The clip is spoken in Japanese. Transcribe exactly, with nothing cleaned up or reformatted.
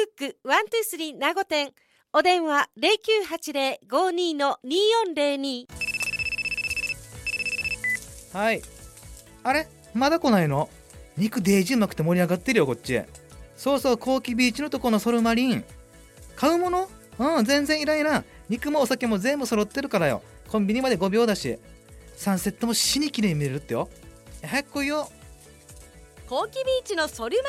クワンツースリー名護店、お電話 ゼロきゅうはちゼロ ごにー にーよんゼロに。 はい。あれまだ来ないの？肉デージうまくて盛り上がってるよこっち。そうそう、コウキビーチのとこのソルマリン買うもの、うん、全然いらんいらん。肉もお酒も全部揃ってるからよ。コンビニまでごびょうだし、サンセットも死に綺麗に見れるってよ。早く来いよ。 コウキビーチのソルマ